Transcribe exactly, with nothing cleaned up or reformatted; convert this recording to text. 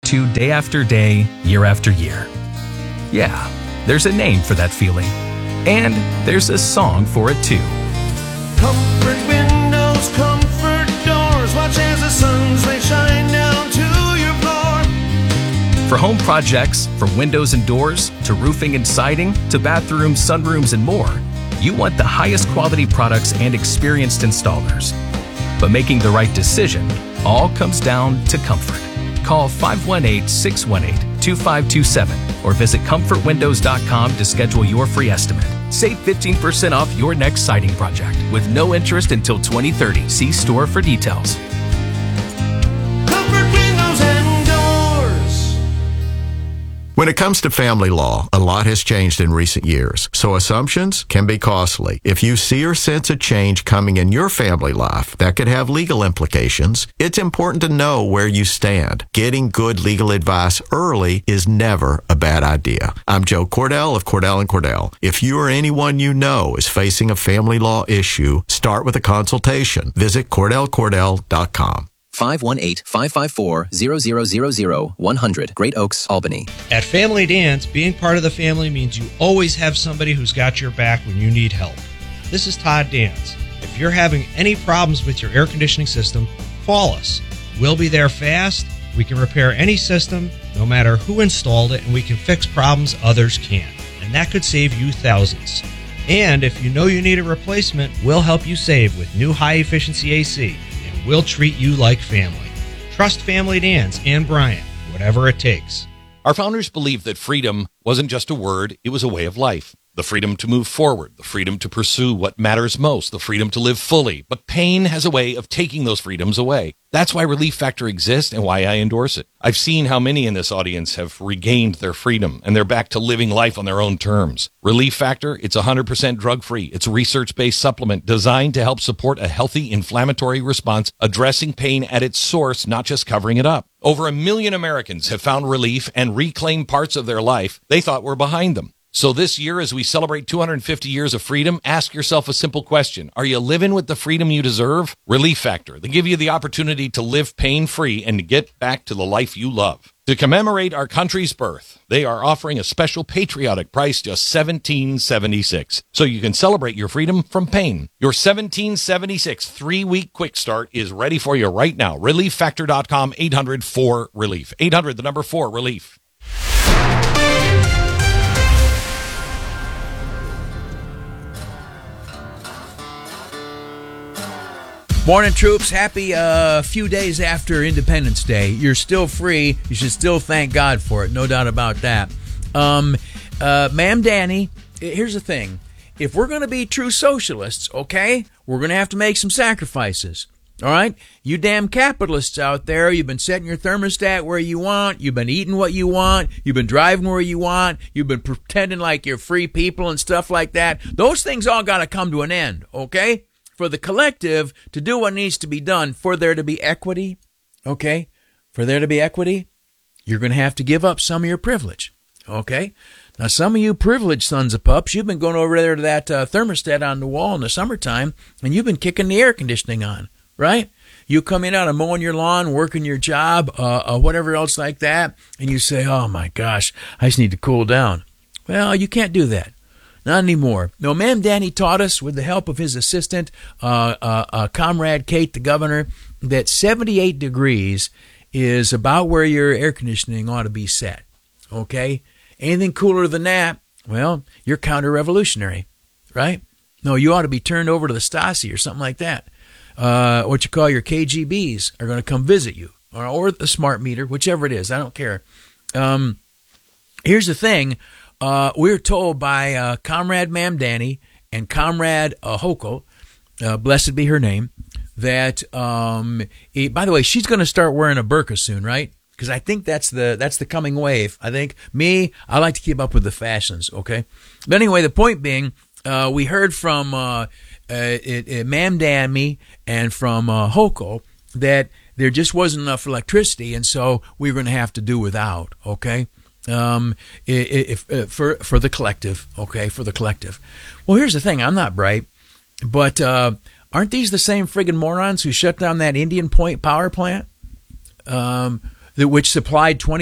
to day after day, year after year. Yeah, there's a name for that feeling. And there's a song for it too. Comfort windows, comfort doors, watch as the sun's rays shine down to your floor. For home projects, from windows and doors, to roofing and siding, to bathrooms, sunrooms, and more, you want the highest quality products and experienced installers. But making the right decision all comes down to comfort. Call five one eight, six one eight, two five two seven or visit comfort windows dot com to schedule your free estimate. Save fifteen percent off your next siding project with no interest until twenty thirty. See store for details. Comfort windows and doors. When it comes to family law, a lot has changed in recent years, so assumptions can be costly. If you see or sense a change coming in your family life that could have legal implications, it's important to know where you stand. Getting good legal advice early is never a bad idea. I'm Joe Cordell of Cordell and Cordell. If you or anyone you know is facing a family law issue, start with a consultation. Visit cordell cordell dot com. five one eight, five five four, zero zero zero zero, one hundred, Great Oaks, Albany. At Family Dance, being part of the family means you always have somebody who's got your back when you need help. This is Todd Dance. If you're having any problems with your air conditioning system, call us. We'll be there fast. We can repair any system, no matter who installed it, and we can fix problems others can't. And that could save you thousands. And if you know you need a replacement, we'll help you save with new high-efficiency A C. We'll treat you like family. Trust Family Dance and Brian, whatever it takes. Our founders believed that freedom wasn't just a word, it was a way of life. The freedom to move forward, the freedom to pursue what matters most, the freedom to live fully. But pain has a way of taking those freedoms away. That's why Relief Factor exists and why I endorse it. I've seen how many in this audience have regained their freedom and they're back to living life on their own terms. Relief Factor, it's one hundred percent drug-free. It's a research-based supplement designed to help support a healthy inflammatory response, addressing pain at its source, not just covering it up. Over a million Americans have found relief and reclaimed parts of their life they thought were behind them. So this year, as we celebrate two hundred fifty years of freedom, ask yourself a simple question. Are you living with the freedom you deserve? Relief Factor. They give you the opportunity to live pain-free and to get back to the life you love. To commemorate our country's birth, they are offering a special patriotic price, just seventeen dollars and seventy-six cents. So you can celebrate your freedom from pain. Your seventeen dollars and seventy-six cents three-week quick start is ready for you right now. relief factor dot com, eight hundred four relief. eight hundred, the number four, relief. Morning, troops. Happy uh, few days after Independence Day. You're still free. You should still thank God for it. No doubt about that. Um, uh, Ma'am Danny, here's the thing. If we're going to be true socialists, okay, we're going to have to make some sacrifices. All right? You damn capitalists out there, you've been setting your thermostat where you want. You've been eating what you want. You've been driving where you want. You've been pretending like you're free people and stuff like that. Those things all got to come to an end, okay? For the collective to do what needs to be done, for there to be equity, okay? For there to be equity, you're going to have to give up some of your privilege, okay? Now, some of you privileged sons of pups, you've been going over there to that uh, thermostat on the wall in the summertime, and you've been kicking the air conditioning on, right? You come in out of mowing your lawn, working your job, uh, uh, whatever else like that, and you say, oh, my gosh, I just need to cool down. Well, you can't do that. Not anymore. No, Ma'am Danny taught us, with the help of his assistant, uh, uh, uh, Comrade Kate, the governor, that seventy-eight degrees is about where your air conditioning ought to be set. Okay? Anything cooler than that, well, you're counter-revolutionary, right? No, you ought to be turned over to the Stasi or something like that. Uh, what you call your K G Bs are going to come visit you, or, or the smart meter, whichever it is. I don't care. Um, here's the thing. Uh, we were told by uh, Comrade Ma'am Danny and Comrade uh, Hochul, uh, blessed be her name, that, um, he, by the way, she's going to start wearing a burqa soon, right? Because I think that's the that's the coming wave. I think, me, I like to keep up with the fashions, okay? But anyway, the point being, uh, we heard from uh, uh, it, it, Ma'am Danny and from uh, Hochul that there just wasn't enough electricity, and so we were going to have to do without, okay? Um, if, if for for the collective, okay, for the collective. Well, here's the thing. I'm not bright, but uh, aren't these the same friggin' morons who shut down that Indian Point power plant, um, that which supplied twenty